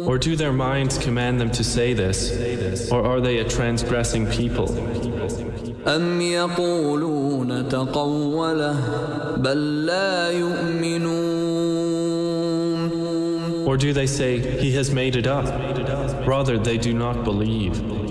Or do their minds command them to say this? Or are they a transgressing people? أم يقولون تقوله بل لا يؤمنون Or do they say, he has made it up? Rather, they do not believe.